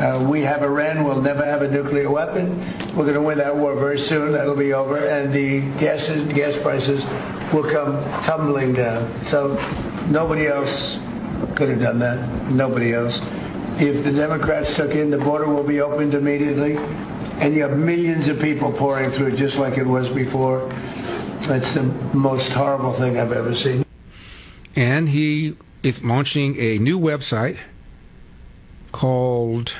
We have Iran. We'll never have a nuclear weapon. We're going to win that war very soon. That'll be over. And the gas prices will come tumbling down. So nobody else could have done that. Nobody else. If the Democrats took in, the border will be opened immediately. And you have millions of people pouring through just like it was before. That's the most horrible thing I've ever seen. And he is launching a new website called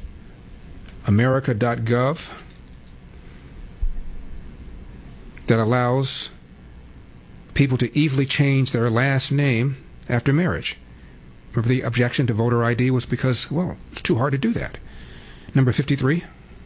America.gov that allows people to easily change their last name after marriage. Remember, the objection to voter ID was because, well, it's too hard to do that. Number 53.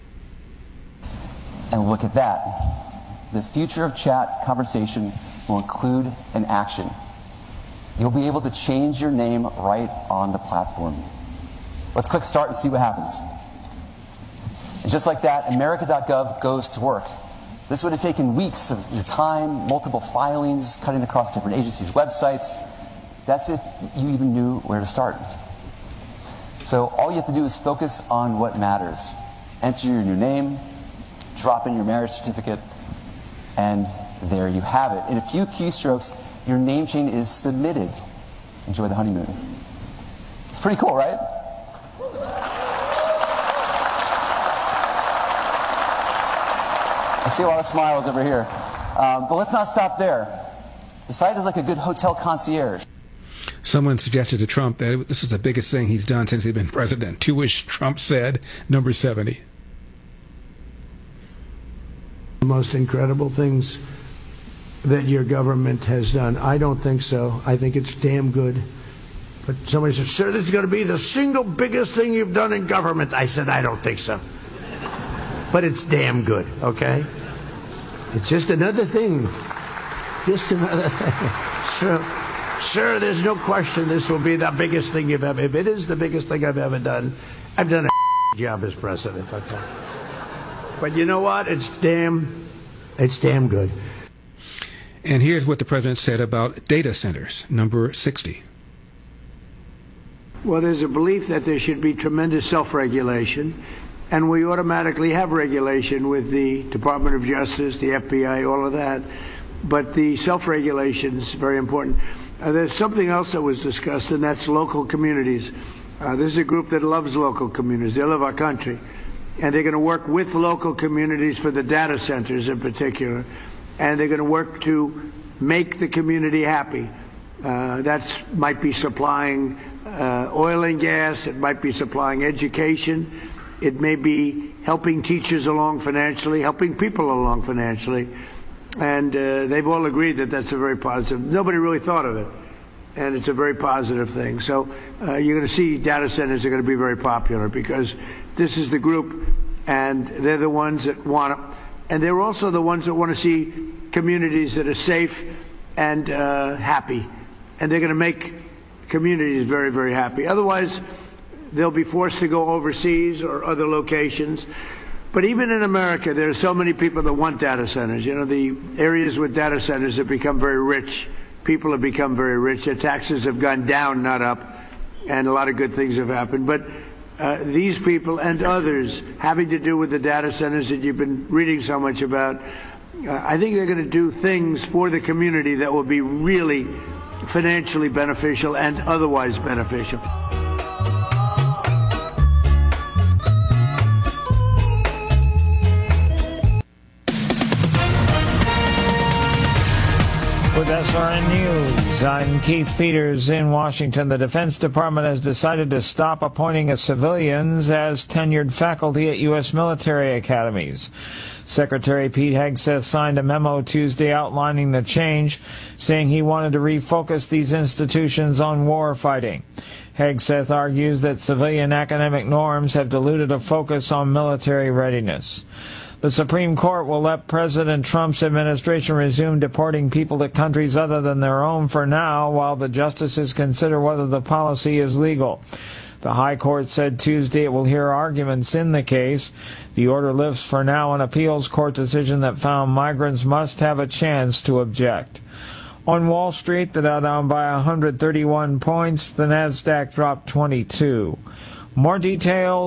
And look at that. The future of chat conversation will include an action. You'll be able to change your name right on the platform. Let's click start and see what happens. And just like that, America.gov goes to work. This would have taken weeks of your time, multiple filings, cutting across different agencies' websites. That's if you even knew where to start. So all you have to do is focus on what matters. Enter your new name, drop in your marriage certificate, and there you have it. In a few keystrokes, your name change is submitted. Enjoy the honeymoon. It's pretty cool, right? I see a lot of smiles over here. But let's not stop there. The site is like a good hotel concierge. Someone suggested to Trump that this is the biggest thing he's done since he's been president. To which Trump said, number 70. The most incredible things that your government has done. I don't think so. I think it's damn good. But somebody said, sir, this is going to be the single biggest thing you've done in government. I said, I don't think so. But it's damn good, okay? It's just another thing. Just another thing. Sir, there's no question this will be the biggest thing you've ever... If it is the biggest thing I've ever done, I've done a job as president, okay? But you know what? It's damn good. And here's what the president said about data centers, number 60. Well, there's a belief that there should be tremendous self-regulation, and we automatically have regulation with the Department of Justice, the FBI, all of that. But the self-regulation is very important. There's something else that was discussed, and that's local communities. This is a group that loves local communities. They love our country. And they're going to work with local communities for the data centers in particular. And they're going to work to make the community happy. That might be supplying oil and gas. It might be supplying education. It may be helping teachers along financially, helping people along financially. And they've all agreed that that's a very positive. Nobody really thought of it. And it's a very positive thing. So you're going to see data centers are going to be very popular because this is the group, and they're the ones that want it. And they're also the ones that want to see communities that are safe and happy. And they're going to make communities very, very happy. Otherwise, they'll be forced to go overseas or other locations. But even in America, there are so many people that want data centers. You know, the areas with data centers have become very rich. People have become very rich. Their taxes have gone down, not up. And a lot of good things have happened. But these people and others having to do with the data centers that you've been reading so much about, I think they're going to do things for the community that will be really financially beneficial and otherwise beneficial. With SRN News, I'm Keith Peters in Washington. The Defense Department has decided to stop appointing civilians as tenured faculty at U.S. military academies. Secretary Pete Hegseth signed a memo Tuesday outlining the change, saying he wanted to refocus these institutions on war fighting. Hegseth argues that civilian academic norms have diluted a focus on military readiness. The Supreme Court will let President Trump's administration resume deporting people to countries other than their own for now, while the justices consider whether the policy is legal. The High Court said Tuesday it will hear arguments in the case. The order lifts for now an appeals court decision that found migrants must have a chance to object. On Wall Street, the Dow down by 131 points. The Nasdaq dropped 22. More details